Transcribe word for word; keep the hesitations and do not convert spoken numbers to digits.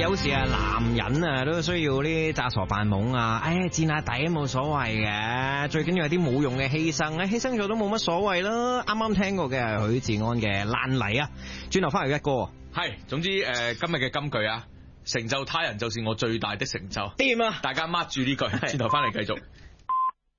有時啊，男人啊都需要啲詐傻扮懵啊，唉，墊下底都冇所謂嘅，最緊要係啲冇用嘅犧牲，唉，犧牲咗都冇乜所謂啦。啱啱聽過嘅係許志安嘅爛泥啊，轉頭翻嚟一歌， 係，總之誒、呃、今日嘅金句啊，成就他人就是我最大的成就。 掂啊！ 大家 mark 住呢句，轉頭翻嚟繼續。